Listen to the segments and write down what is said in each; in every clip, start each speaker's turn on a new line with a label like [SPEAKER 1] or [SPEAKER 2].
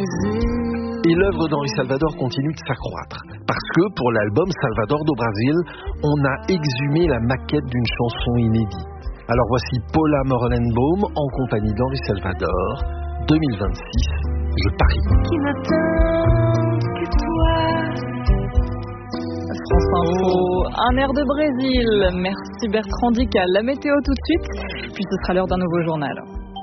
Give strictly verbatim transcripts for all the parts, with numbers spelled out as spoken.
[SPEAKER 1] Et l'œuvre d'Henri Salvador continue de s'accroître. Parce que pour l'album Salvador do Brasil, on a exhumé la maquette d'une chanson inédite. Alors voici Paula Morelenbaum en compagnie d'Henri Salvador, deux mille vingt-six, je parie.
[SPEAKER 2] Qui n'attend que toi.
[SPEAKER 3] France Info, un air de Brésil. Merci Bertrand Dical. La météo tout de suite, puis ce sera l'heure d'un nouveau journal.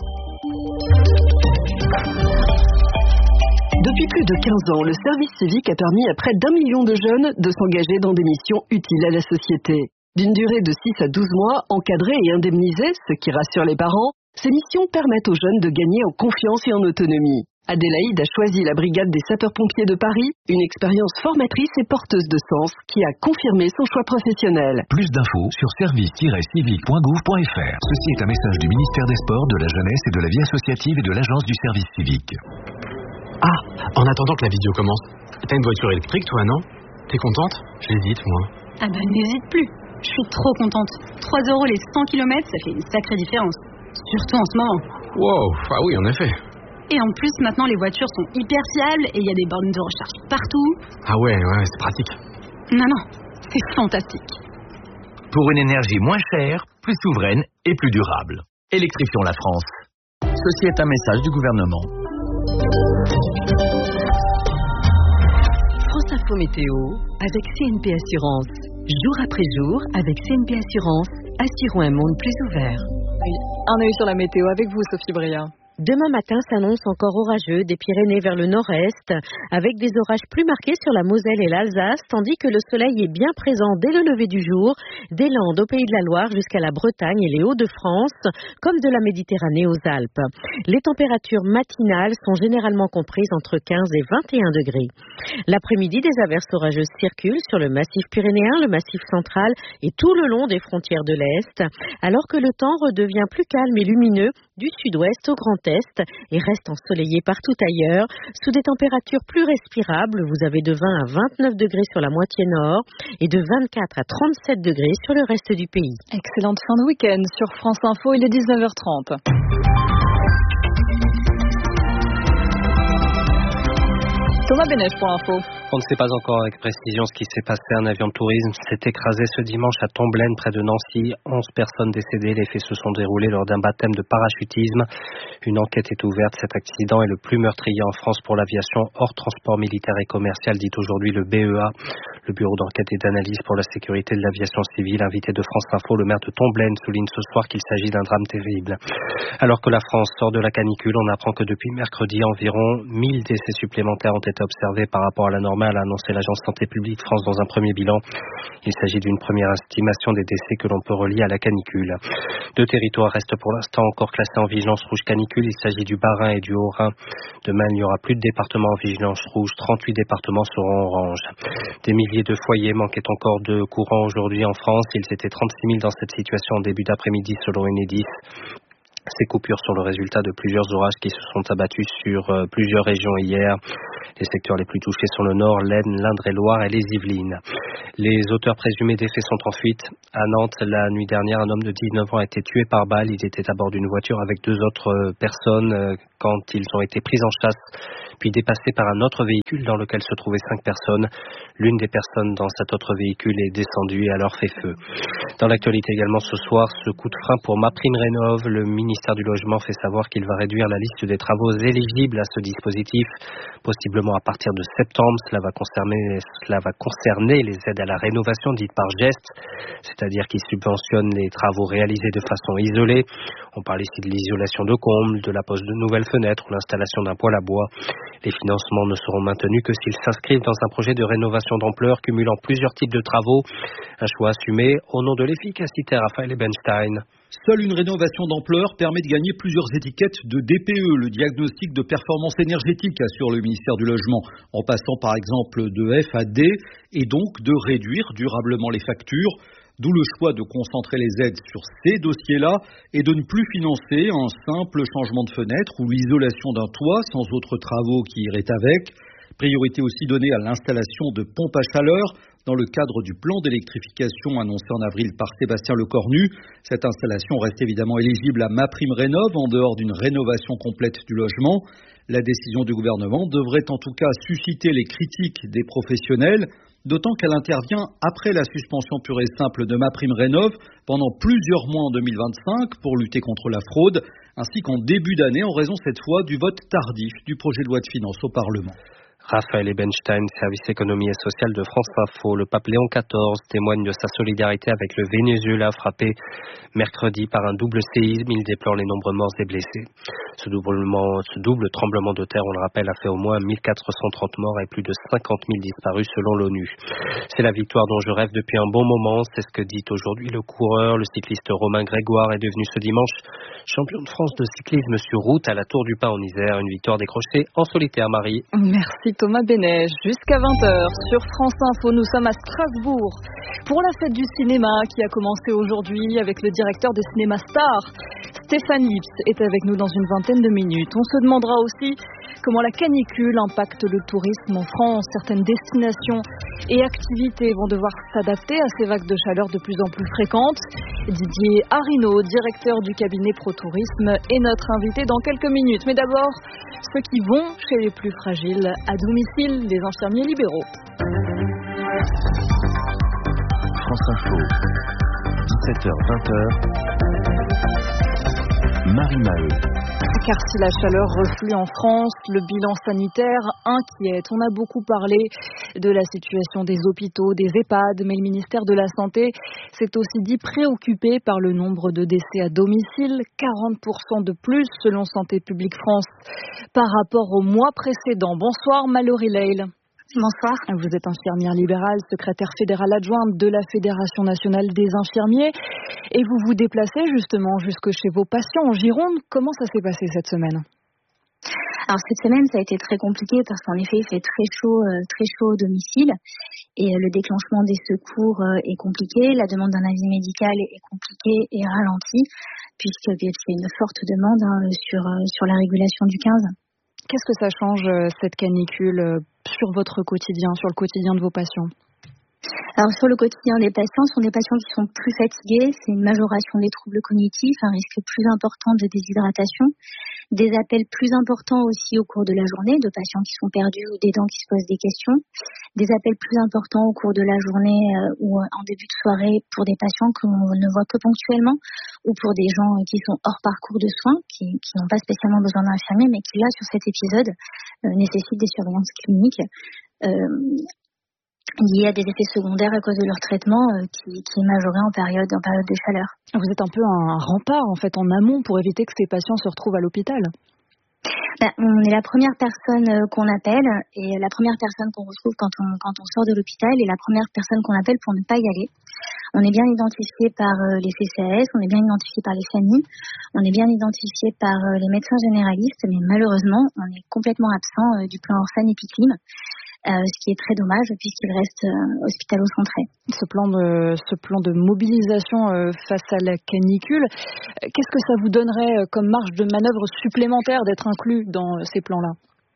[SPEAKER 4] Depuis plus de quinze ans, le service civique a permis à près d'un million de jeunes de s'engager dans des missions utiles à la société. D'une durée de six à douze mois, encadrées et indemnisées, ce qui rassure les parents, ces missions permettent aux jeunes de gagner en confiance et en autonomie. Adélaïde a choisi la brigade des sapeurs-pompiers de Paris, une expérience formatrice et porteuse de sens qui a confirmé son choix professionnel.
[SPEAKER 5] Plus d'infos sur service tiret civique point gouv point f r. Ceci est un message du ministère des Sports, de la Jeunesse et de la Vie Associative et de l'Agence du Service Civique.
[SPEAKER 6] Ah, en attendant que la vidéo commence, t'as une voiture électrique toi, non? T'es contente? J'hésite, moi.
[SPEAKER 7] Ah bah n'hésite plus, je suis trop contente. trois euros les cent kilomètres, ça fait une sacrée différence. Surtout en ce moment.
[SPEAKER 6] Wow, ah oui, en effet.
[SPEAKER 7] Et en plus, maintenant, les voitures sont hyper fiables et il y a des bornes de recharge partout.
[SPEAKER 6] Ah ouais, ouais, c'est pratique.
[SPEAKER 7] Non, non, c'est fantastique.
[SPEAKER 5] Pour une énergie moins chère, plus souveraine et plus durable. Électrifions la France. Ceci est un message du gouvernement.
[SPEAKER 4] France Info Météo avec C N P Assurance. Jour après jour, avec C N P Assurance, assurons un monde plus ouvert.
[SPEAKER 3] Oui, un œil sur la météo avec vous, Sophie Bria.
[SPEAKER 8] Demain matin s'annonce encore orageux des Pyrénées vers le nord-est, avec des orages plus marqués sur la Moselle et l'Alsace, tandis que le soleil est bien présent dès le lever du jour, des Landes au Pays de la Loire jusqu'à la Bretagne et les Hauts-de-France, comme de la Méditerranée aux Alpes. Les températures matinales sont généralement comprises entre quinze et vingt et un degrés. L'après-midi, des averses orageuses circulent sur le massif pyrénéen, le massif central et tout le long des frontières de l'Est, alors que le temps redevient plus calme et lumineux du sud-ouest au Grand Est et reste ensoleillé partout ailleurs, sous des températures plus respirables. Vous avez de vingt à vingt-neuf degrés sur la moitié nord et de vingt-quatre à trente-sept degrés sur le reste du pays.
[SPEAKER 3] Excellente fin de week-end sur France Info, il est dix-neuf heures trente. Thomas Bénèche pour l'info.
[SPEAKER 9] On ne sait pas encore avec précision ce qui s'est passé. Un avion de tourisme s'est écrasé ce dimanche à Tomblaine, près de Nancy. onze personnes décédées. Les faits se sont déroulés lors d'un baptême de parachutisme. Une enquête est ouverte. Cet accident est le plus meurtrier en France pour l'aviation hors transport militaire et commercial, dit aujourd'hui le B E A. Le bureau d'enquête et d'analyse pour la sécurité de l'aviation civile, invité de France Info, le maire de Tomblaine souligne ce soir qu'il s'agit d'un drame terrible. Alors que la France sort de la canicule, on apprend que depuis mercredi, environ mille décès supplémentaires ont été observés par rapport à la normale, a annoncé l'Agence Santé publique France dans un premier bilan. Il s'agit d'une première estimation des décès que l'on peut relier à la canicule. Deux territoires restent pour l'instant encore classés en vigilance rouge canicule. Il s'agit du Bas-Rhin et du Haut-Rhin. Demain, il n'y aura plus de départements en vigilance rouge. trente-huit départements seront orange. Des milliers de foyers manquaient encore de courant aujourd'hui en France. Ils étaient trente-six mille dans cette situation en début d'après-midi selon Enedis. Ces coupures sont le résultat de plusieurs orages qui se sont abattus sur euh, plusieurs régions hier. Les secteurs les plus touchés sont le Nord, l'Aisne, l'Indre-et-Loire et les Yvelines. Les auteurs présumés des faits sont en fuite. À Nantes, la nuit dernière, un homme de dix-neuf ans a été tué par balle. Il était à bord d'une voiture avec deux autres euh, personnes euh, quand ils ont été pris en chasse, puis dépassés par un autre véhicule dans lequel se trouvaient cinq personnes. L'une des personnes dans cet autre véhicule est descendue et a alors fait feu. Dans l'actualité également ce soir, ce coup de frein pour MaPrimeRénov'. Le ministère du Logement fait savoir qu'il va réduire la liste des travaux éligibles à ce dispositif, possiblement à partir de septembre. Cela va concerner, cela va concerner les aides à la rénovation dites par geste, c'est-à-dire qui subventionnent les travaux réalisés de façon isolée. On parle ici de l'isolation de combles, de la pose de nouvelles fenêtres ou l'installation d'un poêle à bois. Les financements ne seront maintenus que s'ils s'inscrivent dans un projet de rénovation d'ampleur cumulant plusieurs types de travaux. Un choix assumé au nom de l'efficacité, Raphaël Ebenstein.
[SPEAKER 10] Seule une rénovation d'ampleur permet de gagner plusieurs étiquettes de D P E, le diagnostic de performance énergétique, assure le ministère du Logement, en passant par exemple de F à D, et donc de réduire durablement les factures. D'où le choix de concentrer les aides sur ces dossiers-là et de ne plus financer un simple changement de fenêtre ou l'isolation d'un toit sans autres travaux qui iraient avec. Priorité aussi donnée à l'installation de pompes à chaleur dans le cadre du plan d'électrification annoncé en avril par Sébastien Lecornu. Cette installation reste évidemment éligible à MaPrimeRénov' en dehors d'une rénovation complète du logement. La décision du gouvernement devrait en tout cas susciter les critiques des professionnels, d'autant qu'elle intervient après la suspension pure et simple de MaPrimeRénov' pendant plusieurs mois en deux mille vingt-cinq pour lutter contre la fraude, ainsi qu'en début d'année en raison cette fois du vote tardif du projet de loi de finances au Parlement.
[SPEAKER 9] Raphaël Ebenstein, service économie et social de France Info. Le pape Léon quatorze témoigne de sa solidarité avec le Venezuela frappé mercredi par un double séisme. Il déplore les nombreux morts et blessés. Ce, doublement, ce double tremblement de terre, on le rappelle, a fait au moins mille quatre cent trente morts et plus de cinquante mille disparus selon l'ONU. C'est la victoire dont je rêve depuis un bon moment. C'est ce que dit aujourd'hui le coureur. Le cycliste Romain Grégoire est devenu ce dimanche champion de France de cyclisme sur route à la Tour du Pin en Isère. Une victoire décrochée en solitaire, Marie.
[SPEAKER 3] Merci Thomas Benet. Jusqu'à vingt heures sur France Info, nous sommes à Strasbourg pour la fête du cinéma qui a commencé aujourd'hui avec le directeur des cinémas stars. Stéphane Lips est avec nous dans une vingtaine de minutes. On se demandera aussi comment la canicule impacte le tourisme en France. Certaines destinations et activités vont devoir s'adapter à ces vagues de chaleur de plus en plus fréquentes. Didier Arinaud, directeur du cabinet ProTourisme, est notre invité dans quelques minutes. Mais d'abord, ceux qui vont chez les plus fragiles à domicile, les infirmiers libéraux.
[SPEAKER 11] France Info, dix-sept heures vingt heures. Marie Maheu.
[SPEAKER 3] Car si la chaleur reflue en France, le bilan sanitaire inquiète. On a beaucoup parlé de la situation des hôpitaux, des EHPAD, mais le ministère de la Santé s'est aussi dit préoccupé par le nombre de décès à domicile, quarante pour cent de plus selon Santé publique France par rapport au mois précédent. Bonsoir Mallory Leil.
[SPEAKER 12] Bonsoir.
[SPEAKER 3] Vous êtes infirmière libérale, secrétaire fédérale adjointe de la Fédération nationale des infirmiers et vous vous déplacez justement jusque chez vos patients en Gironde. Comment ça s'est passé cette semaine ?
[SPEAKER 12] Alors cette semaine, ça a été très compliqué parce qu'en effet, il fait très chaud, euh, très chaud au domicile et euh, le déclenchement des secours euh, est compliqué. La demande d'un avis médical est compliquée et ralentie puisqu'il y a une forte demande hein, sur, euh, sur la régulation du quinze.
[SPEAKER 3] Qu'est-ce que ça change, cette canicule, sur votre quotidien, sur le quotidien de vos patients ?
[SPEAKER 12] Alors sur le quotidien des patients, ce sont des patients qui sont plus fatigués, c'est une majoration des troubles cognitifs, un risque plus important de déshydratation, des appels plus importants aussi au cours de la journée, de patients qui sont perdus ou des dents qui se posent des questions, des appels plus importants au cours de la journée euh, ou en début de soirée pour des patients qu'on ne voit que ponctuellement ou pour des gens qui sont hors parcours de soins, qui, qui n'ont pas spécialement besoin d'un infirmier, mais qui là, sur cet épisode, euh, nécessitent des surveillances cliniques. Euh, liés à des effets secondaires à cause de leur traitement euh, qui, qui est majoré en période, en période de chaleur.
[SPEAKER 3] Vous êtes un peu un rempart en fait en amont pour éviter que ces patients se retrouvent à l'hôpital.
[SPEAKER 12] Ben, on est la première personne euh, qu'on appelle et la première personne qu'on retrouve quand on, quand on sort de l'hôpital et la première personne qu'on appelle pour ne pas y aller. On est bien identifié par euh, les C C A S, on est bien identifié par les familles, on est bien identifié par euh, les médecins généralistes, mais malheureusement, on est complètement absent euh, du plan Orphan-Épiclim. Euh, ce qui est très dommage puisqu'il reste euh, hospitalo-centré.
[SPEAKER 3] Ce plan de, ce plan de mobilisation euh, face à la canicule, euh, qu'est-ce que ça vous donnerait euh, comme marge de manœuvre supplémentaire d'être inclus dans euh, ces plans-là ?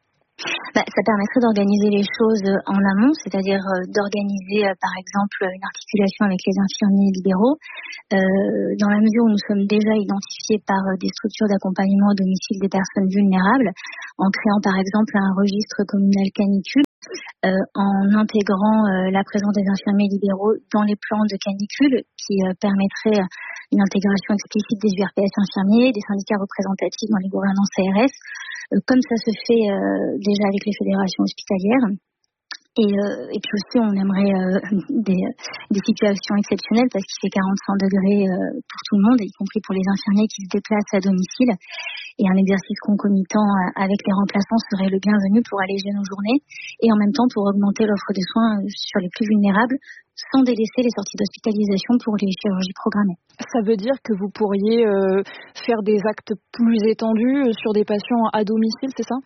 [SPEAKER 12] Bah, ça permettrait d'organiser les choses en amont, c'est-à-dire euh, d'organiser euh, par exemple une articulation avec les infirmiers libéraux, euh, dans la mesure où nous sommes déjà identifiés par euh, des structures d'accompagnement au domicile des personnes vulnérables, en créant par exemple un registre communal canicule, euh, en intégrant euh, la présence des infirmiers libéraux dans les plans de canicule qui euh, permettrait une intégration explicite des U R P S infirmiers, des syndicats représentatifs dans les gouvernances A R S, euh, comme ça se fait euh, déjà avec les fédérations hospitalières. Et, euh, et puis aussi, on aimerait euh, des, des situations exceptionnelles parce qu'il fait quarante-cinq degrés euh, pour tout le monde, y compris pour les infirmiers qui se déplacent à domicile. Et un exercice concomitant avec les remplaçants serait le bienvenu pour alléger nos journées et en même temps pour augmenter l'offre de soins sur les plus vulnérables sans délaisser les sorties d'hospitalisation pour les chirurgies programmées.
[SPEAKER 3] Ça veut dire que vous pourriez euh, faire des actes plus étendus sur des patients à domicile, c'est ça ?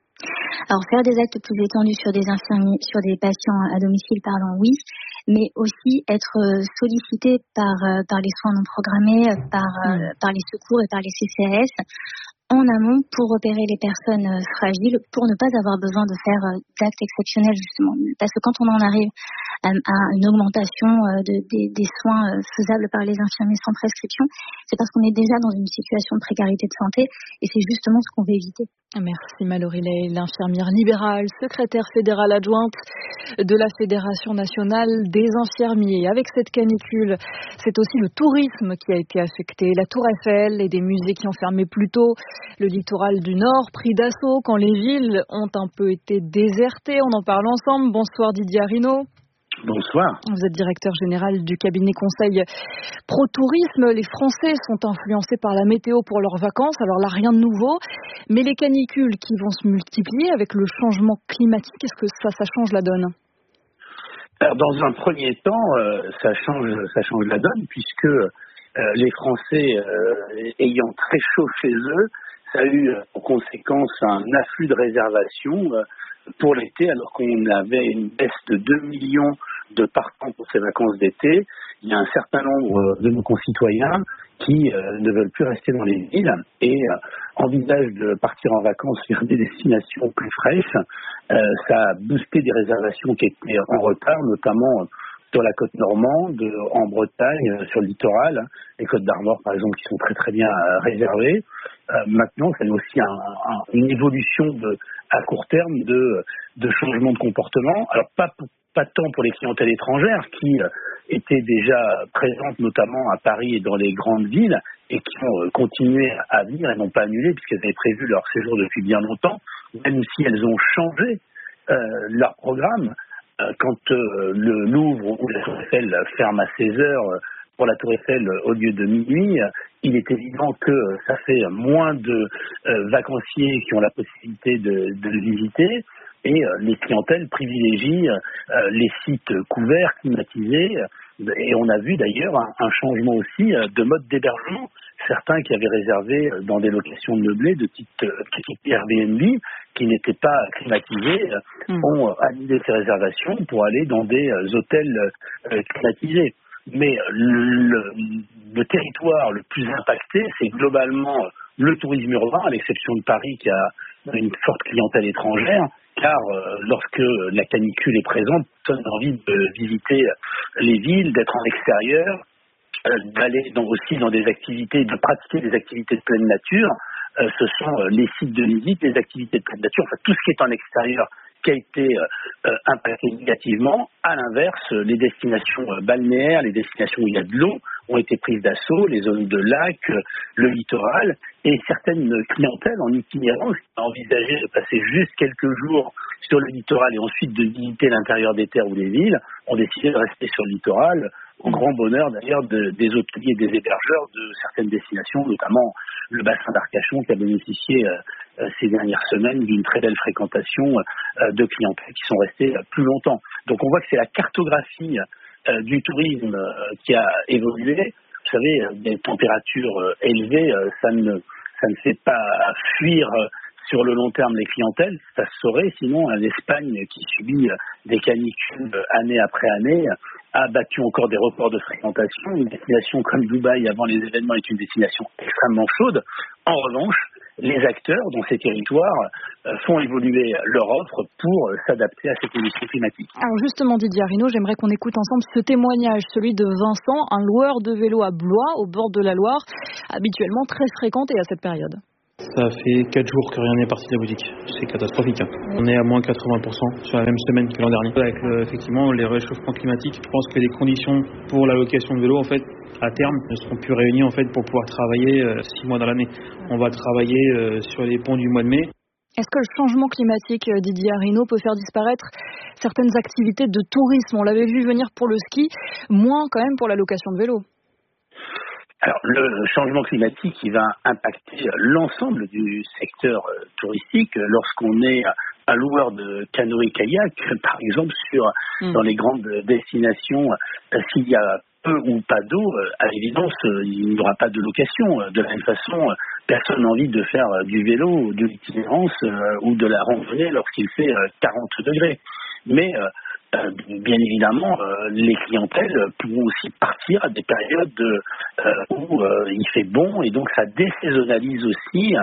[SPEAKER 12] Alors faire des actes plus étendus sur des infirmiers, sur des patients à domicile, pardon, oui, mais aussi être sollicité par par les soins non programmés, par mmh. par les secours et par les C C A S en amont pour repérer les personnes fragiles, pour ne pas avoir besoin de faire d'actes exceptionnels justement. Parce que quand on en arrive à, à une augmentation de, des, des soins faisables par les infirmiers sans prescription, c'est parce qu'on est déjà dans une situation de précarité de santé et c'est justement ce qu'on veut éviter.
[SPEAKER 3] Merci Mallory Ley, l'infirmière libérale, secrétaire fédérale adjointe de la Fédération nationale des infirmiers. Avec cette canicule, c'est aussi le tourisme qui a été affecté. La Tour Eiffel et des musées qui ont fermé plus tôt. Le littoral du Nord pris d'assaut quand les villes ont un peu été désertées. On en parle ensemble. Bonsoir Didier Arino.
[SPEAKER 13] Bonsoir.
[SPEAKER 3] Vous êtes directeur général du cabinet conseil Pro Tourisme. Les Français sont influencés par la météo pour leurs vacances. Alors là, rien de nouveau. Mais les canicules qui vont se multiplier avec le changement climatique, est-ce que ça, ça change la donne ?
[SPEAKER 13] Alors, dans un premier temps, euh, ça change, ça change la donne puisque euh, les Français euh, ayant très chaud chez eux, ça a eu en conséquence un afflux de réservations euh, pour l'été, alors qu'on avait une baisse de deux millions de partants pour ces vacances d'été. Il y a un certain nombre de nos concitoyens qui euh, ne veulent plus rester dans les villes et euh, envisagent de partir en vacances vers des destinations plus fraîches. Euh, ça a boosté des réservations qui étaient en retard, notamment sur la côte normande, en Bretagne, sur le littoral, les côtes d'Armor par exemple qui sont très très bien euh, réservées. Euh, maintenant, c'est aussi un, un, une évolution de, à court terme de, de changement de comportement. Alors pas, pas tant pour les clientèles étrangères qui euh, étaient déjà présentes notamment à Paris et dans les grandes villes et qui ont euh, continué à venir et n'ont pas annulé puisqu'elles avaient prévu leur séjour depuis bien longtemps, même si elles ont changé euh, leur programme. Quand euh, le Louvre ou la Tour Eiffel ferme à seize heures pour la Tour Eiffel au lieu de minuit, il est évident que ça fait moins de euh, vacanciers qui ont la possibilité de, de le visiter et euh, les clientèles privilégient euh, les sites couverts, climatisés. Et on a vu d'ailleurs un, un changement aussi de mode d'hébergement. Certains qui avaient réservé dans des locations meublées de type, de type Airbnb, qui n'étaient pas climatisés, mmh. ont annulé ces réservations pour aller dans des hôtels euh, climatisés. Mais le, le territoire le plus impacté, c'est globalement le tourisme urbain, à l'exception de Paris qui a une forte clientèle étrangère, car euh, lorsque la canicule est présente, personne n'a envie de visiter les villes, d'être en extérieur, euh, d'aller dans, aussi dans des activités, de pratiquer des activités de pleine nature. Euh, ce sont euh, les sites de visite, les activités de pleine nature, enfin tout ce qui est en extérieur qui a été euh, impacté négativement. À l'inverse, les destinations euh, balnéaires, les destinations où il y a de l'eau ont été prises d'assaut, les zones de lac, euh, le littoral, et certaines clientèles en itinérance qui ont envisagé de passer juste quelques jours sur le littoral et ensuite de visiter l'intérieur des terres ou des villes, ont décidé de rester sur le littoral, au grand bonheur d'ailleurs de, des hôteliers et des hébergeurs de certaines destinations, notamment le bassin d'Arcachon qui a bénéficié euh, ces dernières semaines d'une très belle fréquentation euh, de clientèles qui sont restés euh, plus longtemps. Donc on voit que c'est la cartographie euh, du tourisme euh, qui a évolué. Vous savez, euh, des températures euh, élevées, euh, ça ne ça ne fait pas fuir euh, sur le long terme les clientèles, ça se saurait, sinon l'Espagne qui subit des canicules année après année a battu encore des records de fréquentation. Une destination comme Dubaï avant les événements est une destination extrêmement chaude. En revanche, les acteurs dans ces territoires font évoluer leur offre pour s'adapter à ces conditions climatiques.
[SPEAKER 3] Alors justement Didier Arino, j'aimerais qu'on écoute ensemble ce témoignage, celui de Vincent, un loueur de vélo à Blois, au bord de la Loire, habituellement très fréquenté à cette période.
[SPEAKER 14] Ça fait quatre jours que rien n'est parti de la boutique. C'est catastrophique. Hein. On est à moins quatre-vingts pour cent sur la même semaine que l'an dernier. Avec le, effectivement les réchauffements climatiques, je pense que les conditions pour la location de vélo, en fait, à terme, ne seront plus réunies en fait pour pouvoir travailler euh, six mois dans l'année. On va travailler euh, sur les ponts du mois de mai.
[SPEAKER 3] Est-ce que le changement climatique, Didier Arino, peut faire disparaître certaines activités de tourisme ? On l'avait vu venir pour le ski, moins quand même pour la location de vélo.
[SPEAKER 13] Alors, le changement climatique, il va impacter l'ensemble du secteur touristique. Lorsqu'on est un loueur de canoë-kayak, par exemple, sur mmh. dans les grandes destinations, s'il y a peu ou pas d'eau, à l'évidence, il n'y aura pas de location. De la même façon, personne n'a envie de faire du vélo, de l'itinérance ou de la randonnée lorsqu'il fait quarante degrés. Mais Euh, bien évidemment, euh, les clientèles pourront aussi partir à des périodes euh, où euh, il fait bon et donc ça désaisonnalise aussi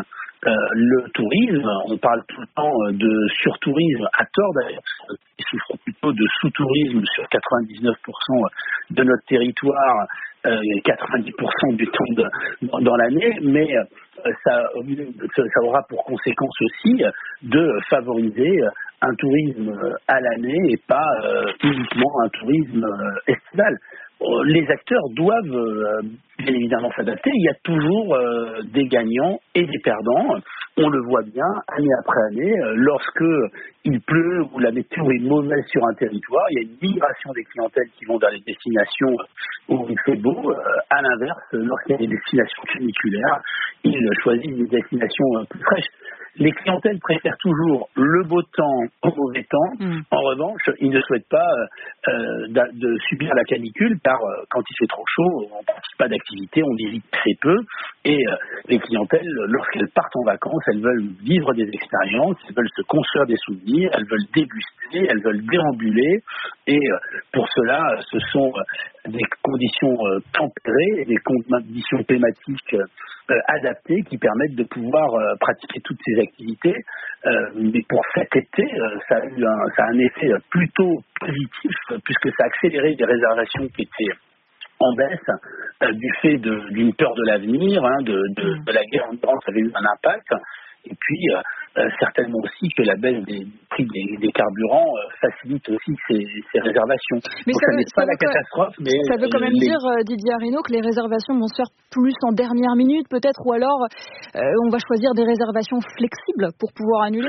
[SPEAKER 13] Euh, le tourisme, on parle tout le temps de surtourisme, à tort d'ailleurs, il souffre plutôt de sous-tourisme sur quatre-vingt-dix-neuf pour cent de notre territoire, euh, quatre-vingt-dix pour cent du temps de, dans, dans l'année, mais euh, ça, ça aura pour conséquence aussi de favoriser un tourisme à l'année et pas euh, uniquement un tourisme euh, estival. Les acteurs doivent euh, bien évidemment s'adapter. Il y a toujours euh, des gagnants et des perdants. On le voit bien année après année. Euh, lorsque il pleut ou la météo est mauvaise sur un territoire, il y a une migration des clientèles qui vont vers les destinations où il fait beau. Euh, à l'inverse, lorsqu'il y a des destinations caniculaires, ils choisissent des destinations euh, plus fraîches. Les clientèles préfèrent toujours le beau temps au mauvais temps. Mmh. En revanche, ils ne souhaitent pas euh, de, de subir la canicule car euh, quand il fait trop chaud, on ne pratique pas d'activité, on visite très peu. Et euh, les clientèles, lorsqu'elles partent en vacances, elles veulent vivre des expériences, elles veulent se construire des souvenirs, elles veulent déguster, elles veulent déambuler. Et euh, pour cela, ce sont euh, des conditions euh, tempérées, des conditions climatiques euh, euh, adaptées qui permettent de pouvoir euh, pratiquer toutes ces activités. Euh, mais pour cet été, euh, ça, a eu un, ça a un effet plutôt positif euh, puisque ça a accéléré des réservations qui étaient en baisse euh, du fait de, d'une peur de l'avenir, hein, de, de, de la guerre en Iran, ça avait eu un impact. Et puis, euh, euh, certainement aussi que la baisse des prix des, des carburants euh, facilite aussi ces, ces réservations.
[SPEAKER 3] Mais
[SPEAKER 13] donc,
[SPEAKER 3] ça,
[SPEAKER 13] ça n'est
[SPEAKER 3] ça
[SPEAKER 13] pas la catastrophe, mais...
[SPEAKER 3] Ça veut quand même
[SPEAKER 13] les...
[SPEAKER 3] dire, euh, Didier Arinault, que les réservations vont se faire plus en dernière minute, peut-être, ou alors euh, on va choisir des réservations flexibles pour pouvoir annuler?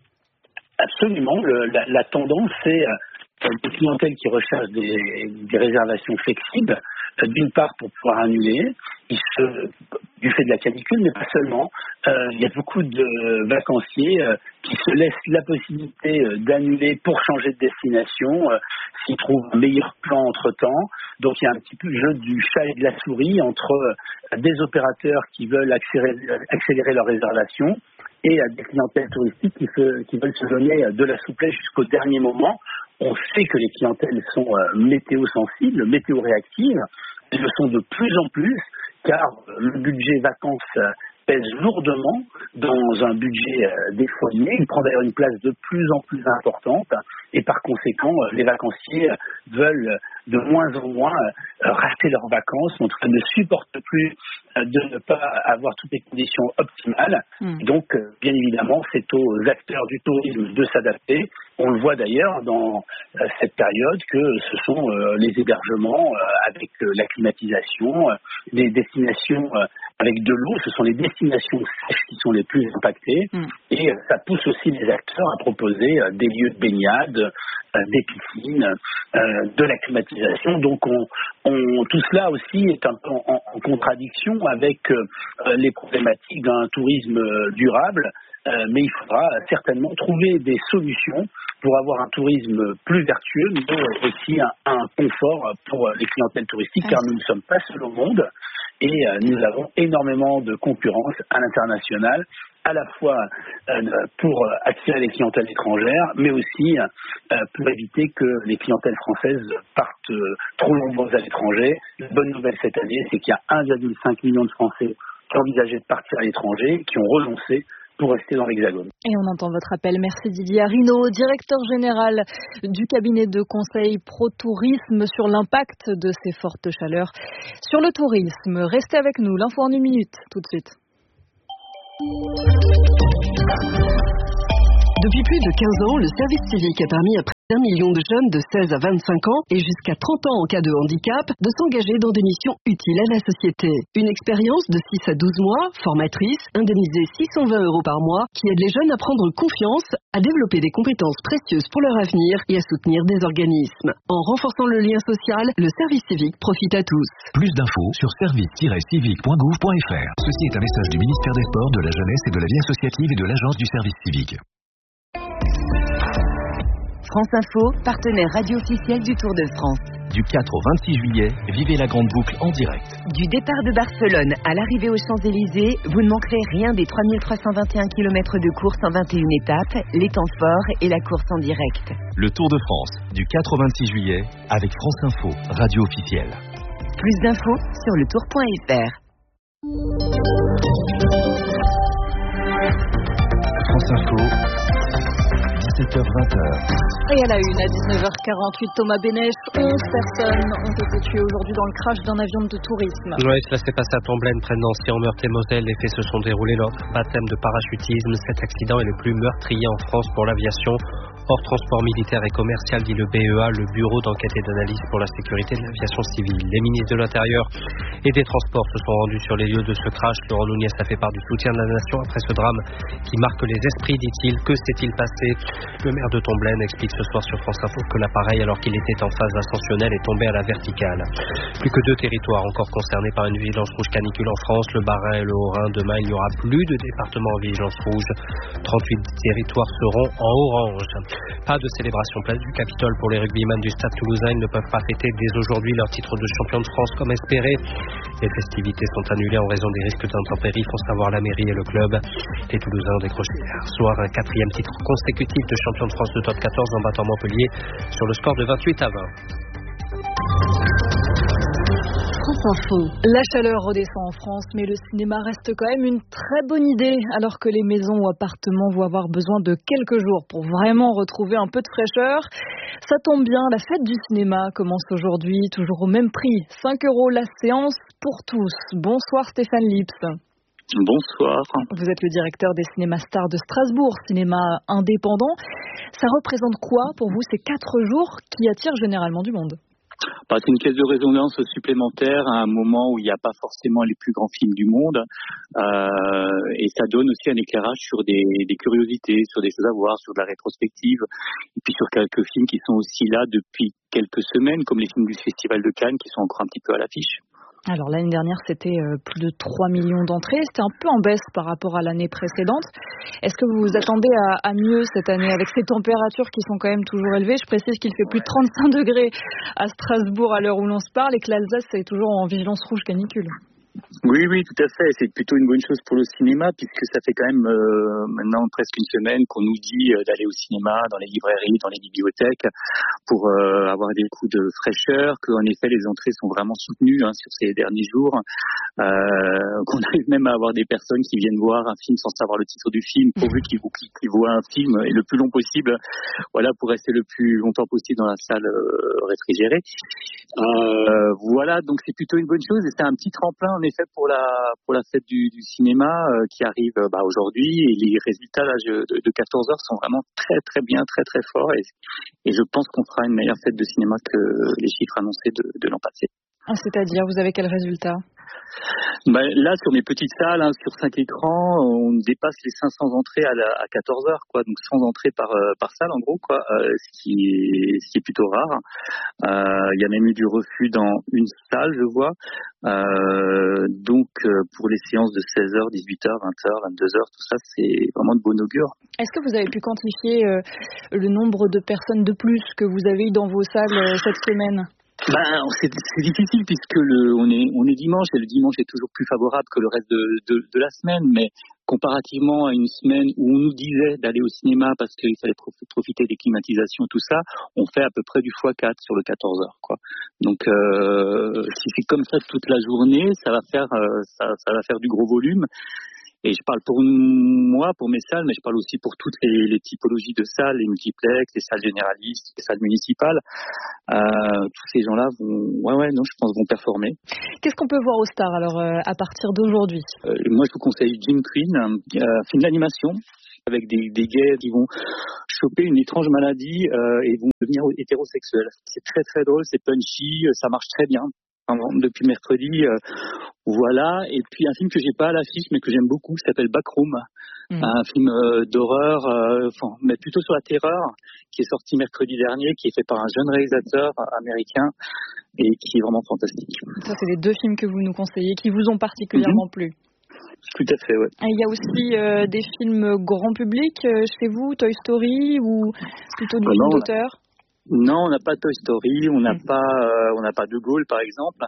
[SPEAKER 3] Absolument. Le, la, la tendance, c'est euh, des clientèles qui recherchent des, des réservations flexibles, euh, d'une part pour pouvoir annuler, il se, du fait de la canicule, mais pas seulement. Euh, il y a beaucoup de vacanciers euh, qui se laissent la possibilité euh, d'annuler pour changer de destination, euh, s'ils trouvent un meilleur plan entre-temps. Donc il y a un petit peu le jeu du chat et de la souris entre euh, des opérateurs qui veulent accélérer, accélérer leur réservation et euh, des clientèles touristiques qui, se, qui veulent se donner euh, de la souplesse jusqu'au dernier moment. On sait que les clientèles sont euh, météo-sensibles, météo-réactives. Elles le sont de plus en plus, car le budget vacances pèse lourdement dans un budget des foyers. Il prend d'ailleurs une place de plus en plus importante et par conséquent, les vacanciers veulent de moins en moins rater leurs vacances, en tout cas ne supportent plus de ne pas avoir toutes les conditions optimales. Mmh. Donc, bien évidemment, c'est aux acteurs du tourisme de s'adapter. On le voit d'ailleurs dans cette période que ce sont les hébergements avec la climatisation, les destinations avec de l'eau, ce sont les destinations sèches qui sont les plus impactées. Mmh. Et ça pousse aussi les acteurs à proposer des lieux de baignade, des piscines, de la climatisation. Donc on, on, tout cela aussi est un peu en, en contradiction avec les problématiques d'un tourisme durable. Euh, mais il faudra certainement trouver des solutions pour avoir un tourisme plus vertueux, mais aussi un, un confort pour les clientèles touristiques, car nous ne sommes pas seuls au monde et euh, nous avons énormément de concurrence à l'international, à la fois euh, pour attirer les clientèles étrangères, mais aussi euh, pour éviter que les clientèles françaises partent euh, trop nombreuses à l'étranger. La bonne nouvelle cette année, c'est qu'il y a un virgule cinq million de Français qui envisageaient de partir à l'étranger, qui ont renoncé pour rester dans l'Hexagone. Et on entend votre appel. Merci Didier Arinault, directeur général du cabinet de conseil ProTourisme, sur l'impact de ces fortes chaleurs sur le tourisme. Restez avec nous, l'info en une minute, tout de suite.
[SPEAKER 4] Depuis plus de quinze ans, le service civique a permis à près d'un million de jeunes de seize à vingt-cinq ans et jusqu'à trente ans en cas de handicap de s'engager dans des missions utiles à la société. Une expérience de six à douze mois, formatrice, indemnisée six cent vingt euros par mois, qui aide les jeunes à prendre confiance, à développer des compétences précieuses pour leur avenir et à soutenir des organismes. En renforçant le lien social, le service civique profite à tous.
[SPEAKER 15] Plus d'infos sur service tiret civique point gouv point f r. Ceci est un message du ministère des Sports, de la Jeunesse et de la Vie associative et de l'Agence du service civique.
[SPEAKER 16] France Info, partenaire radio officiel du Tour de France.
[SPEAKER 15] Du quatre au vingt-six juillet, vivez la grande boucle en direct.
[SPEAKER 16] Du départ de Barcelone à l'arrivée aux Champs-Élysées, vous ne manquerez rien des trois mille trois cent vingt et un kilomètres de course en vingt et une étapes, les temps forts et la course en direct.
[SPEAKER 15] Le Tour de France, du quatre au vingt-six juillet, avec France Info, radio officielle.
[SPEAKER 16] Plus d'infos sur le tour point f r.
[SPEAKER 15] France Info, dix-sept heures vingt.
[SPEAKER 3] Et à la une, à dix-neuf heures quarante-huit, Thomas Bénèche, onze personnes ont été tuées aujourd'hui dans le crash d'un avion de tourisme.
[SPEAKER 9] Oui, cela s'est passé à Tomblaine, près de Nancy, en Meurthe-et-Moselle. Les faits se sont déroulés lors d'un baptême de parachutisme. Cet accident est le plus meurtrier en France pour l'aviation. Hors transport militaire et commercial, dit le B E A, le Bureau d'enquête et d'analyse pour la sécurité de l'aviation civile. Les ministres de l'Intérieur et des Transports se sont rendus sur les lieux de ce crash. Laurent Nunez a fait part du soutien de la nation après ce drame qui marque les esprits, dit-il. Que s'est-il passé? Le maire de Tomblaine explique ce soir sur France Info que l'appareil, alors qu'il était en phase ascensionnelle, est tombé à la verticale. Plus que deux territoires encore concernés par une vigilance rouge canicule en France, le Bas-Rhin et le Haut-Rhin. Demain, il n'y aura plus de départements en vigilance rouge. trente-huit territoires seront en orange. Pas de célébration place du Capitole pour les rugbyman du Stade Toulousain. Ils ne peuvent pas fêter dès aujourd'hui leur titre de champion de France comme espéré. Les festivités sont annulées en raison des risques d'intempéries, font savoir la mairie et le club. Les Toulousains ont décroché hier soir un quatrième titre consécutif de champion de France de top quatorze en battant Montpellier sur le score de vingt-huit à vingt.
[SPEAKER 3] La chaleur redescend en France, mais le cinéma reste quand même une très bonne idée, alors que les maisons ou appartements vont avoir besoin de quelques jours pour vraiment retrouver un peu de fraîcheur. Ça tombe bien, la fête du cinéma commence aujourd'hui, toujours au même prix, cinq euros la séance pour tous. Bonsoir Stéphane Lips.
[SPEAKER 17] Bonsoir.
[SPEAKER 3] Vous êtes le directeur des cinémas stars de Strasbourg, cinéma indépendant. Ça représente quoi pour vous ces quatre jours qui attirent généralement du monde?
[SPEAKER 17] Bah, c'est une caisse de résonance supplémentaire à un moment où il n'y a pas forcément les plus grands films du monde, euh, et ça donne aussi un éclairage sur des, des curiosités, sur des choses à voir, sur de la rétrospective, et puis sur quelques films qui sont aussi là depuis quelques semaines, comme les films du Festival de Cannes qui sont encore un petit peu à l'affiche.
[SPEAKER 3] Alors l'année dernière, c'était euh, plus de trois millions d'entrées. C'était un peu en baisse par rapport à l'année précédente. Est-ce que vous vous attendez à, à mieux cette année avec ces températures qui sont quand même toujours élevées? Je précise qu'il fait plus de trente-cinq degrés à Strasbourg à l'heure où l'on se parle et que l'Alsace est toujours en vigilance rouge canicule.
[SPEAKER 17] Oui, oui, tout à fait. C'est plutôt une bonne chose pour le cinéma puisque ça fait quand même euh, maintenant presque une semaine qu'on nous dit euh, d'aller au cinéma, dans les librairies, dans les bibliothèques pour euh, avoir des coups de fraîcheur, qu'en effet les entrées sont vraiment soutenues hein, sur ces derniers jours, euh, qu'on arrive même à avoir des personnes qui viennent voir un film sans savoir le titre du film, pourvu qu'ils, qu'ils voient un film et le plus long possible, voilà, pour rester le plus longtemps possible dans la salle euh, réfrigérée. Euh, voilà, donc c'est plutôt une bonne chose et c'est un petit tremplin en effet pour la pour la fête du, du cinéma euh, qui arrive bah, aujourd'hui, et les résultats là, de, de quatorze heures sont vraiment très très bien, très très forts, et, et je pense qu'on fera une meilleure fête de cinéma que les chiffres annoncés de, de l'an passé.
[SPEAKER 3] Ah, c'est-à-dire, vous avez quel résultat?
[SPEAKER 17] Bah, là, sur mes petites salles, hein, sur cinq écrans, on dépasse les cinq cents entrées à, la, à quatorze heures, quoi. Donc cent entrées par euh, par salle, en gros, quoi. Euh, ce qui est ce qui est plutôt rare. Il euh, y a même eu du refus dans une salle, je vois. Euh, donc euh, pour les séances de seize heures, dix-huit heures, vingt heures, vingt-deux heures, tout ça, c'est vraiment de bon augure.
[SPEAKER 3] Est-ce que vous avez pu quantifier euh, le nombre de personnes de plus que vous avez eu dans vos salles euh, cette semaine?
[SPEAKER 17] Ben, c'est, c'est difficile puisque le, on est, on est dimanche et le dimanche est toujours plus favorable que le reste de, de, de la semaine. Mais comparativement à une semaine où on nous disait d'aller au cinéma parce qu'il fallait profiter des climatisations et tout ça, on fait à peu près du fois quatre sur le quatorze heures, quoi. Donc, euh, si c'est comme ça toute la journée, ça va faire, euh, ça, ça va faire du gros volume. Et je parle pour moi, pour mes salles, mais je parle aussi pour toutes les, les typologies de salles, les multiplex, les salles généralistes, les salles municipales. Euh, tous ces gens-là vont, ouais, ouais, non, je pense, vont performer.
[SPEAKER 3] Qu'est-ce qu'on peut voir au Star alors euh, à partir d'aujourd'hui?
[SPEAKER 17] euh, Moi, je vous conseille Jim Queen, un euh, film d'animation avec des, des gays qui vont choper une étrange maladie euh, et vont devenir hétérosexuels. C'est très très drôle, c'est punchy, ça marche très bien. Depuis mercredi, euh, voilà. Et puis un film que j'ai pas à l'affiche mais que j'aime beaucoup, qui s'appelle Backroom, mmh. un film euh, d'horreur, euh, enfin, mais plutôt sur la terreur, qui est sorti mercredi dernier, qui est fait par un jeune réalisateur américain et qui est vraiment fantastique.
[SPEAKER 3] Ça, c'est les deux films que vous nous conseillez, qui vous ont particulièrement mmh. plu.
[SPEAKER 17] Tout à fait, ouais.
[SPEAKER 3] Il y a aussi euh, des films grand public euh, chez vous, Toy Story ou plutôt du ah, film non, d'auteur?
[SPEAKER 17] Non, on n'a pas Toy Story, on n'a mmh. pas, euh, on n'a pas De Gaulle par exemple,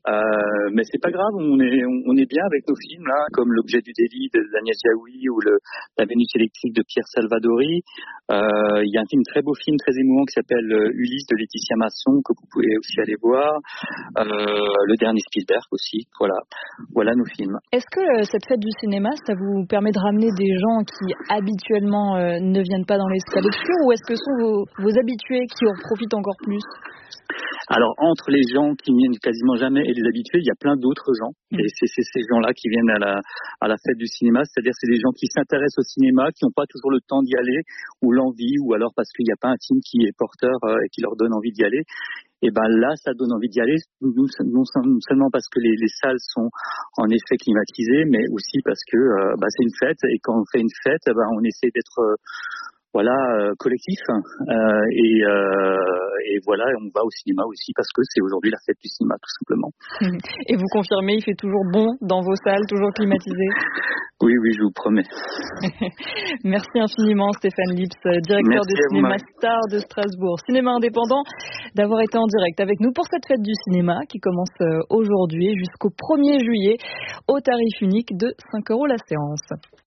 [SPEAKER 17] Euh, mais c'est pas grave, on est on est bien avec nos films là, comme L'objet du délit de Daniel Jaoui ou le La Vénus électrique de Pierre Salvadori. Euh, il y a un film très beau film très émouvant qui s'appelle Ulysse de Laetitia Masson que vous pouvez aussi aller voir. Euh, le dernier Spielberg aussi. Voilà, voilà nos films.
[SPEAKER 3] Est-ce que euh, cette fête du cinéma, ça vous permet de ramener des gens qui habituellement euh, ne viennent pas dans les salles obscures, ou est-ce que ce sont vos, vos habitués qui en profitent encore plus?
[SPEAKER 17] Alors, entre les gens qui viennent quasiment jamais et les habitués, il y a plein d'autres gens. Mmh. Et c'est, c'est ces gens-là qui viennent à la, à la fête du cinéma. C'est-à-dire, c'est des gens qui s'intéressent au cinéma, qui n'ont pas toujours le temps d'y aller, ou l'envie, ou alors parce qu'il n'y a pas un film qui est porteur euh, et qui leur donne envie d'y aller. Et ben là, ça donne envie d'y aller, non seulement parce que les, les salles sont en effet climatisées, mais aussi parce que euh, bah, c'est une fête. Et quand on fait une fête, ben, on essaie d'être... Euh, Voilà, euh, collectif euh, et, euh, et voilà, on va au cinéma aussi parce que c'est aujourd'hui la fête du cinéma tout simplement.
[SPEAKER 3] Et vous confirmez, il fait toujours bon dans vos salles, toujours climatisé?
[SPEAKER 17] Oui, oui, je vous promets.
[SPEAKER 3] Merci infiniment Stéphane Lips, directeur
[SPEAKER 17] Merci
[SPEAKER 3] du cinéma Star de Strasbourg, cinéma indépendant, d'avoir été en direct avec nous pour cette fête du cinéma qui commence aujourd'hui jusqu'au premier juillet au tarif unique de cinq euros la séance.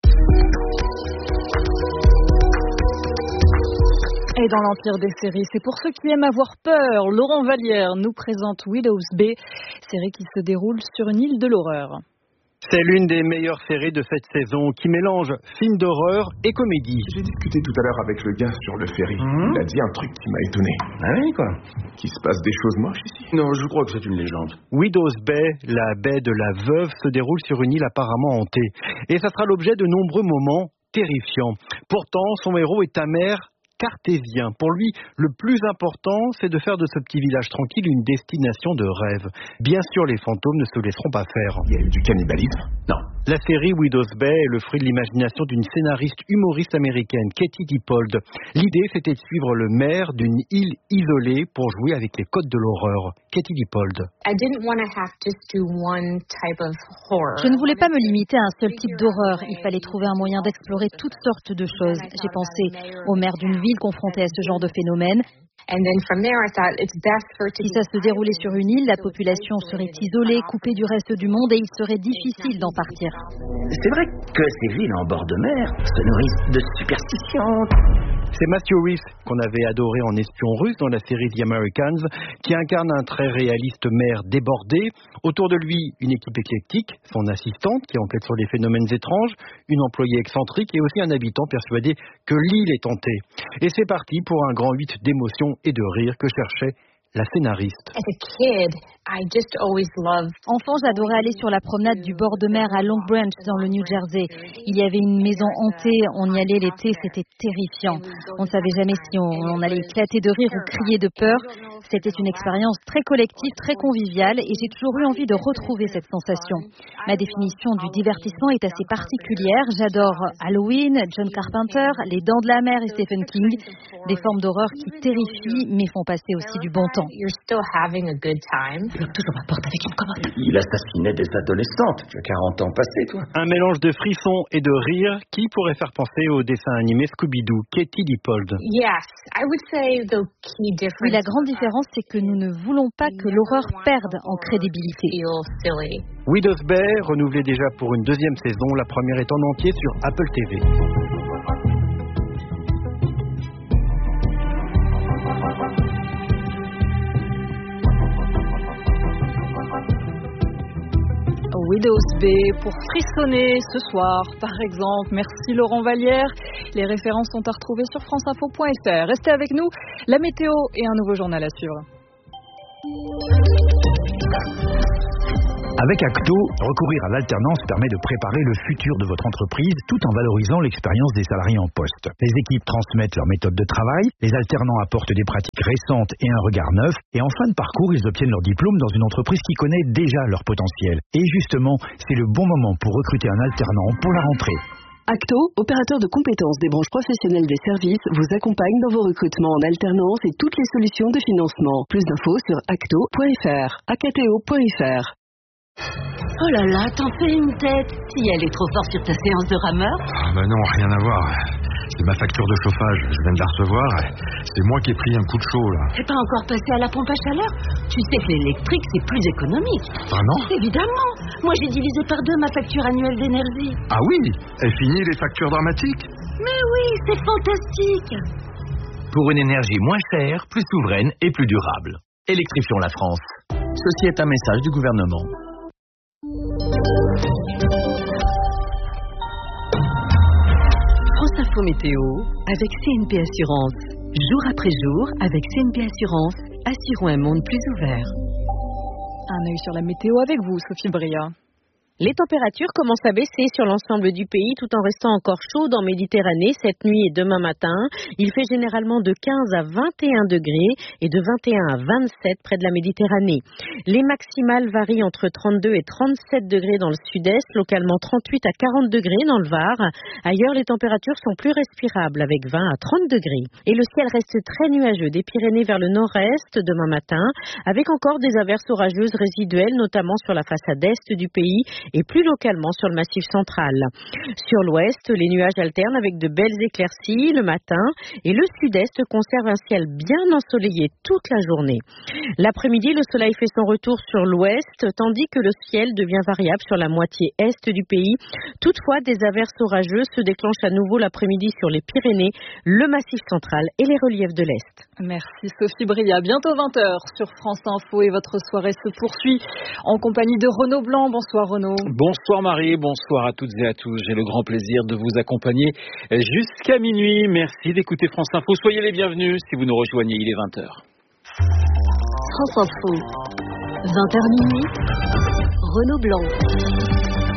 [SPEAKER 3] Et dans l'empire des séries, c'est pour ceux qui aiment avoir peur, Laurent Vallière nous présente Widow's Bay, série qui se déroule sur une île de l'horreur.
[SPEAKER 18] C'est l'une des meilleures séries de cette saison qui mélange film d'horreur et comédie.
[SPEAKER 19] J'ai discuté tout à l'heure avec le gars sur le ferry. Mmh. Il a dit un truc qui m'a étonné.
[SPEAKER 18] Ah oui, quoi?
[SPEAKER 19] Qu'il se passe des choses moches ici.
[SPEAKER 18] Non, je crois que c'est une légende. Widow's Bay, la baie de la veuve, se déroule sur une île apparemment hantée. Et ça sera l'objet de nombreux moments terrifiants. Pourtant, son héros est amer, cartésien. Pour lui, le plus important, c'est de faire de ce petit village tranquille une destination de rêve. Bien sûr, les fantômes ne se laisseront pas faire.
[SPEAKER 19] Il y a eu du cannibalisme?
[SPEAKER 18] Non. La série Widow's Bay est le fruit de l'imagination d'une scénariste humoriste américaine, Katie Dippold. L'idée, c'était de suivre le maire d'une île isolée pour jouer avec les codes de l'horreur. Katie Dippold.
[SPEAKER 20] Je ne voulais pas me limiter à un seul type d'horreur. Il fallait trouver un moyen d'explorer toutes sortes de choses. J'ai pensé au maire d'une ville confrontée à ce genre de phénomène. Si ça se déroulait sur une île, la population serait isolée, coupée du reste du monde et il serait difficile d'en partir.
[SPEAKER 21] C'est vrai que ces villes en bord de mer se nourrissent de superstitions.
[SPEAKER 18] C'est Matthew Reeves, qu'on avait adoré en espion russe dans la série The Americans, qui incarne un très réaliste maire débordé. Autour de lui, une équipe éclectique, son assistante qui enquête sur des phénomènes étranges, une employée excentrique et aussi un habitant persuadé que l'île est hantée. Et c'est parti pour un grand huit d'émotion et de rire que cherchait la scénariste.
[SPEAKER 20] Enfant, j'adorais aller sur la promenade du bord de mer à Long Branch dans le New Jersey. Il y avait une maison hantée, on y allait l'été, c'était terrifiant. On ne savait jamais si on, on allait éclater de rire ou crier de peur. C'était une expérience très collective, très conviviale et j'ai toujours eu envie de retrouver cette sensation. Ma définition du divertissement est assez particulière. J'adore Halloween, John Carpenter, Les Dents de la Mer et Stephen King. Des formes d'horreur qui terrifient mais font passer aussi du bon temps.
[SPEAKER 21] Il bloque toujours ma porte avec une commode. Il assassinait des adolescentes. Tu as quarante ans passés, toi.
[SPEAKER 18] Un mélange de frissons et de rire qui pourrait faire penser au dessin animé Scooby-Doo, Katie Dippold.
[SPEAKER 20] Oui, la grande différence, c'est que nous ne voulons pas que l'horreur perde en crédibilité.
[SPEAKER 18] Widow's Bay, renouvelée déjà pour une deuxième saison, la première est en entier sur Apple T V.
[SPEAKER 3] Widow's Bay pour frissonner ce soir, par exemple. Merci Laurent Vallière. Les références sont à retrouver sur franceinfo point f r. Restez avec nous, la météo et un nouveau journal à suivre.
[SPEAKER 15] Avec Acto, recourir à l'alternance permet de préparer le futur de votre entreprise tout en valorisant l'expérience des salariés en poste. Les équipes transmettent leurs méthodes de travail, les alternants apportent des pratiques récentes et un regard neuf, et en fin de parcours, ils obtiennent leur diplôme dans une entreprise qui connaît déjà leur potentiel. Et justement, c'est le bon moment pour recruter un alternant pour la rentrée.
[SPEAKER 4] Acto, opérateur de compétences des branches professionnelles des services, vous accompagne dans vos recrutements en alternance et toutes les solutions de financement. Plus d'infos sur acto point f r, acto point f r.
[SPEAKER 22] Oh là là, t'en fais une tête. Si elle est trop forte sur ta séance de rameur.
[SPEAKER 23] Ah bah non, rien à voir.
[SPEAKER 1] C'est ma facture de chauffage, je viens de la recevoir. C'est moi qui ai pris un coup de chaud, là.
[SPEAKER 22] C'est pas encore passé à la pompe à chaleur? Tu sais que l'électrique, c'est plus économique.
[SPEAKER 1] Vraiment?
[SPEAKER 22] Évidemment. Moi, j'ai divisé par deux ma facture annuelle d'énergie.
[SPEAKER 1] Ah oui? Et fini les factures dramatiques?
[SPEAKER 22] Mais oui, c'est fantastique.
[SPEAKER 5] Pour une énergie moins chère, plus souveraine et plus durable. Électrifions la France. Ceci est un message du gouvernement.
[SPEAKER 16] France Info Météo avec C N P Assurance. Jour après jour, avec C N P Assurance, assurons un monde plus ouvert.
[SPEAKER 3] Un œil sur la météo avec vous, Sophie Bria.
[SPEAKER 8] Les températures commencent à baisser sur l'ensemble du pays tout en restant encore chaudes en Méditerranée cette nuit et demain matin. Il fait généralement de quinze à vingt et un degrés et de vingt et un à vingt-sept près de la Méditerranée. Les maximales varient entre trente-deux et trente-sept degrés dans le sud-est, localement trente-huit à quarante degrés dans le Var. Ailleurs, les températures sont plus respirables avec vingt à trente degrés. Et le ciel reste très nuageux des Pyrénées vers le nord-est demain matin, avec encore des averses orageuses résiduelles, notamment sur la façade est du pays et plus localement sur le massif central. Sur l'ouest, les nuages alternent avec de belles éclaircies le matin et le sud-est conserve un ciel bien ensoleillé toute la journée. L'après-midi, le soleil fait son retour sur l'ouest, tandis que le ciel devient variable sur la moitié est du pays. Toutefois, des averses orageuses se déclenchent à nouveau l'après-midi sur les Pyrénées, le massif central et les reliefs de l'Est.
[SPEAKER 3] Merci Sophie Bria. Bientôt vingt heures sur France Info et votre soirée se poursuit en compagnie de Renaud Blanc. Bonsoir Renaud.
[SPEAKER 2] Bonsoir Marie, bonsoir à toutes et à tous. J'ai le grand plaisir de vous accompagner jusqu'à minuit. Merci d'écouter France Info. Soyez les bienvenus si vous nous rejoignez, il est vingt heures.
[SPEAKER 22] France Info, vingt heures minuit, Renaud Blanc.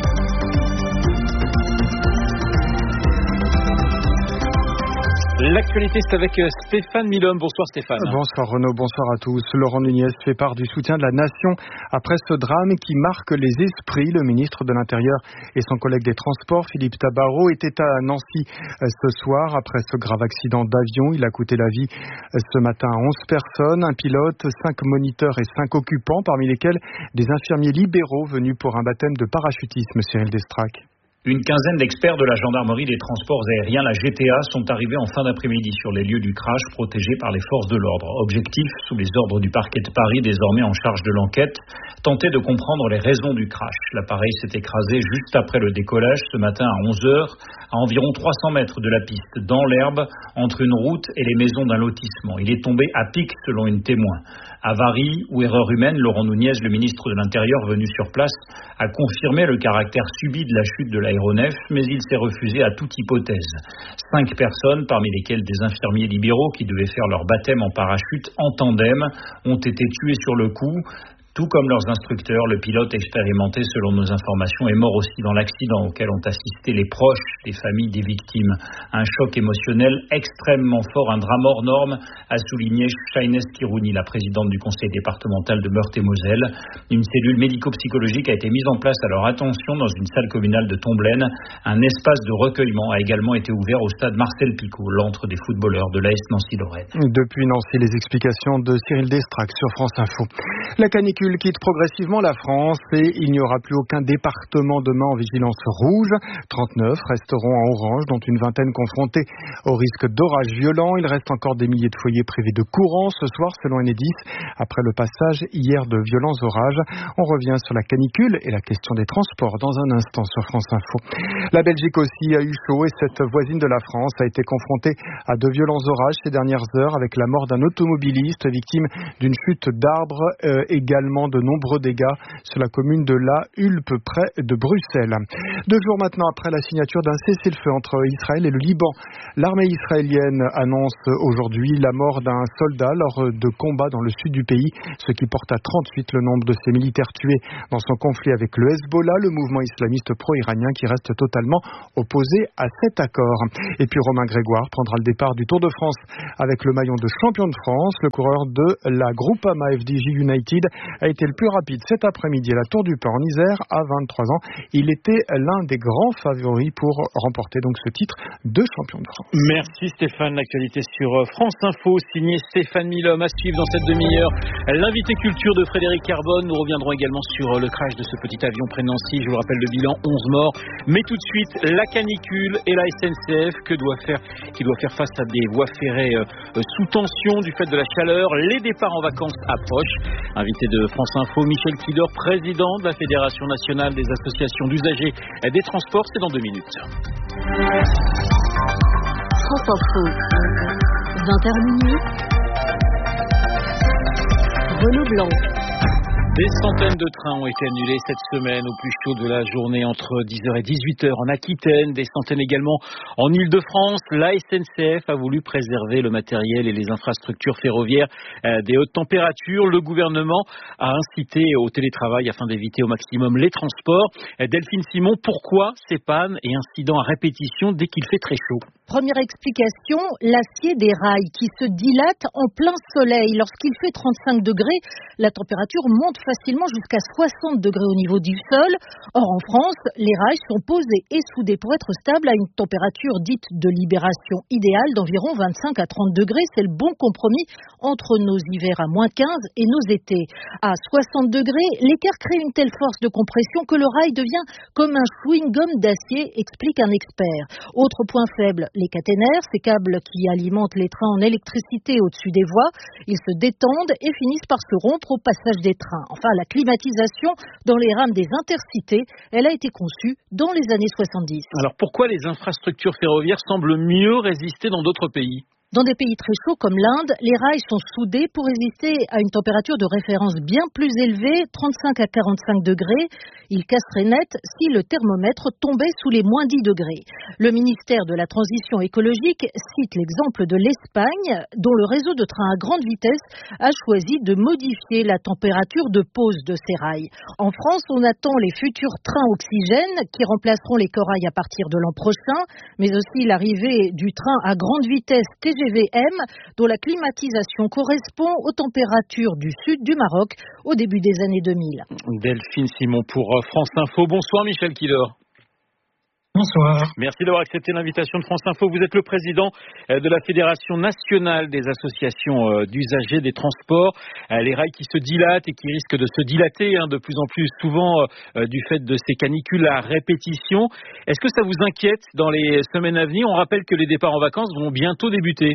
[SPEAKER 2] L'actualité, c'est avec Stéphane Milhomme. Bonsoir Stéphane.
[SPEAKER 23] Bonsoir Renaud, bonsoir à tous. Laurent Nunez fait part du soutien de la nation après ce drame qui marque les esprits. Le ministre de l'Intérieur et son collègue des Transports, Philippe Tabarot, étaient à Nancy ce soir après ce grave accident d'avion. Il a coûté la vie ce matin à onze personnes, un pilote, cinq moniteurs et cinq occupants, parmi lesquels des infirmiers libéraux venus pour un baptême de parachutisme, Cyril Destrac.
[SPEAKER 24] Une quinzaine d'experts de la gendarmerie des transports aériens, la G T A, sont arrivés en fin d'après-midi sur les lieux du crash protégés par les forces de l'ordre. Objectif, sous les ordres du parquet de Paris, désormais en charge de l'enquête, tenter de comprendre les raisons du crash. L'appareil s'est écrasé juste après le décollage ce matin à onze heures, à environ trois cents mètres de la piste, dans l'herbe, entre une route et les maisons d'un lotissement. Il est tombé à pic, selon une témoin. Avarie ou erreur humaine, Laurent Nunez, le ministre de l'Intérieur venu sur place, a confirmé le caractère subi de la chute de l'aéronef, mais il s'est refusé à toute hypothèse. Cinq personnes, parmi lesquelles des infirmiers libéraux qui devaient faire leur baptême en parachute en tandem, ont été tués sur le coup. Tout comme leurs instructeurs, le pilote expérimenté, selon nos informations, est mort aussi dans l'accident auquel ont assisté les proches des familles des victimes. Un choc émotionnel extrêmement fort, un drame hors norme, a souligné Shaines Kirouni, la présidente du conseil départemental de Meurthe-et-Moselle. Une cellule médico-psychologique a été mise en place à leur attention dans une salle communale de Tomblaine. Un espace de recueillement a également été ouvert au stade Marcel Picot, l'antre des footballeurs de l'A S Nancy-Lorraine.
[SPEAKER 23] Depuis Nancy, les explications de Cyril Destrac sur France Info. La canicule quitte progressivement la France et il n'y aura plus aucun département demain en vigilance rouge. trente-neuf resteront en orange, dont une vingtaine confrontés au risque d'orages violents. Il reste encore des milliers de foyers privés de courant ce soir, selon Enedis, après le passage hier de violents orages. On revient sur la canicule et la question des transports dans un instant sur France Info. La Belgique aussi a eu chaud et cette voisine de la France a été confrontée à de violents orages ces dernières heures avec la mort d'un automobiliste victime d'une chute d'arbres, euh, également de nombreux dégâts sur la commune de La Hulpe près de Bruxelles. Deux jours maintenant après la signature d'un cessez-le-feu entre Israël et le Liban, l'armée israélienne annonce aujourd'hui la mort d'un soldat lors de combats dans le sud du pays, ce qui porte à trente-huit le nombre de ses militaires tués dans son conflit avec le Hezbollah, le mouvement islamiste pro-iranien qui reste totalement opposé à cet accord. Et puis Romain Grégoire prendra le départ du Tour de France avec le maillot de champion de France. Le coureur de la Groupama F D J United a été le plus rapide cet après-midi à la Tour du Pin en Isère à vingt-trois ans. Il était l'un des grands favoris pour remporter donc ce titre de champion de France.
[SPEAKER 2] Merci Stéphane. L'actualité sur France Info, signé Stéphane Milhomme. À suivre dans cette demi-heure, l'invité culture de Frédéric Carbone. Nous reviendrons également sur le crash de ce petit avion près de Nancy. Je vous le rappelle, le bilan, onze morts. Mais tout de suite, la canicule et la S N C F que doit faire, qui doit faire face à des voies ferrées euh, sous tension du fait de la chaleur. Les départs en vacances approchent. Invité de France Info, Michel Kidor, président de la Fédération nationale des associations d'usagers des transports. C'est dans deux minutes.
[SPEAKER 4] France Info, vingt heures minuit, Renaud Blanc.
[SPEAKER 2] Des centaines de trains ont été annulés cette semaine au plus chaud de la journée entre dix heures et dix-huit heures en Aquitaine, des centaines également en Île-de-France. La S N C F a voulu préserver le matériel et les infrastructures ferroviaires euh, des hautes températures. Le gouvernement a incité au télétravail afin d'éviter au maximum les transports. Euh, Delphine Simon, pourquoi ces pannes et incidents à répétition dès qu'il fait très chaud ?
[SPEAKER 6] Première explication, l'acier des rails qui se dilate en plein soleil. Lorsqu'il fait trente-cinq degrés, la température monte facilement jusqu'à soixante degrés au niveau du sol. Or, en France, les rails sont posés et soudés pour être stables à une température dite de libération idéale d'environ vingt-cinq à trente degrés. C'est le bon compromis entre nos hivers à moins quinze et nos étés. À soixante degrés, l'écart crée une telle force de compression que le rail devient comme un chewing-gum d'acier, explique un expert. Autre point faible, les caténaires, ces câbles qui alimentent les trains en électricité au-dessus des voies, ils se détendent et finissent par se rompre au passage des trains. Enfin, la climatisation dans les rames des intercités, elle a été conçue dans les années soixante-dix.
[SPEAKER 2] Alors pourquoi les infrastructures ferroviaires semblent mieux résister dans d'autres pays ?
[SPEAKER 6] Dans des pays très chauds comme l'Inde, les rails sont soudés pour résister à une température de référence bien plus élevée, trente-cinq à quarante-cinq degrés. Ils casseraient net si le thermomètre tombait sous les moins dix degrés. Le ministère de la Transition écologique cite l'exemple de l'Espagne, dont le réseau de trains à grande vitesse a choisi de modifier la température de pose de ces rails. En France, on attend les futurs trains oxygène qui remplaceront les corails à partir de l'an prochain, mais aussi l'arrivée du train à grande vitesse T G V M, dont la climatisation correspond aux températures du sud du Maroc au début des années deux mille.
[SPEAKER 2] Delphine Simon pour France Info. Bonsoir Michel Kidor.
[SPEAKER 7] Bonsoir.
[SPEAKER 2] Merci d'avoir accepté l'invitation de France Info. Vous êtes le président de la Fédération nationale des associations d'usagers des transports. Les rails qui se dilatent et qui risquent de se dilater hein, de plus en plus souvent euh, du fait de ces canicules à répétition. Est-ce que ça vous inquiète dans les semaines à venir ? On rappelle que les départs en vacances vont bientôt débuter.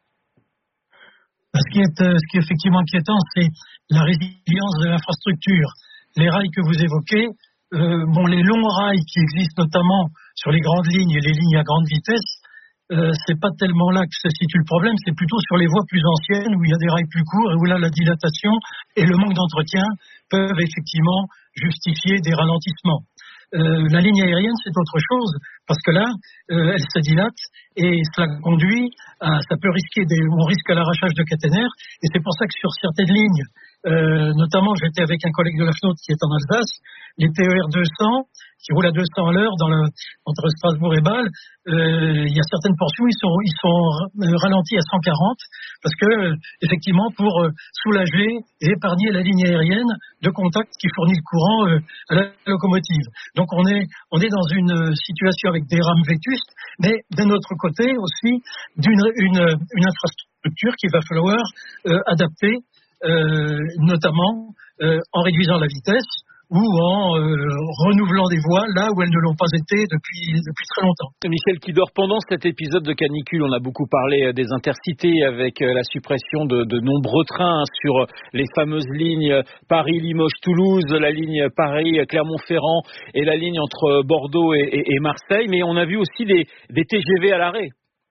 [SPEAKER 7] Ce qui est, ce qui est effectivement inquiétant, c'est la résilience de l'infrastructure. Les rails que vous évoquez, Euh, bon, les longs rails qui existent notamment sur les grandes lignes et les lignes à grande vitesse, euh, c'est pas tellement là que se situe le problème, c'est plutôt sur les voies plus anciennes où il y a des rails plus courts et où là la dilatation et le manque d'entretien peuvent effectivement justifier des ralentissements. Euh, la ligne aérienne, c'est autre chose, parce que là, euh, elle se dilate et cela conduit à, ça peut risquer des, on risque à l'arrachage de caténaires, et c'est pour ça que sur certaines lignes, euh, notamment j'étais avec un collègue de la F N O T qui est en Alsace, les T E R deux cents, qui roulent à deux cents à l'heure dans le, entre Strasbourg et Bâle, euh, il y a certaines portions, ils sont, ils sont ralentis à cent quarante, parce que, euh, effectivement, pour euh, soulager et épargner la ligne aérienne de contact qui fournit le courant euh, à la locomotive. Donc on est, on est dans une situation avec des rames vétustes, mais d'un autre côté aussi d'une une, une infrastructure qu'il va falloir euh, adapter, euh, notamment euh, en réduisant la vitesse ou en euh, renouvelant des voies là où elles ne l'ont pas été depuis, depuis très longtemps.
[SPEAKER 2] Michel Kidor, pendant cet épisode de canicule, on a beaucoup parlé des intercités avec la suppression de, de nombreux trains sur les fameuses lignes Paris-Limoges-Toulouse, la ligne Paris-Clermont-Ferrand et la ligne entre Bordeaux et, et, et Marseille, mais on a vu aussi des, des T G V à l'arrêt.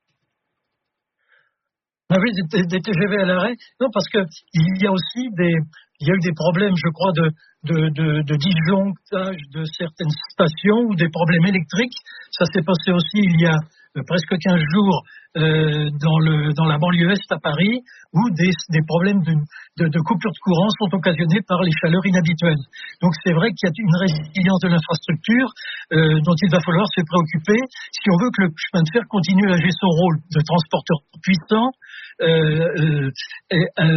[SPEAKER 7] On a vu des, des T G V à l'arrêt. Non, parce que il y a aussi des, il y a eu des problèmes, je crois, de, de, de, de disjonctage de certaines stations ou des problèmes électriques. Ça s'est passé aussi il y a euh, presque quinze jours euh, dans, le, dans la banlieue est à Paris, où des, des problèmes de, de, de coupure de courant sont occasionnés par les chaleurs inhabituelles. Donc c'est vrai qu'il y a une résilience de l'infrastructure euh, dont il va falloir se préoccuper si on veut que le chemin de fer continue à jouer son rôle de transporteur puissant. Euh, euh, et, euh,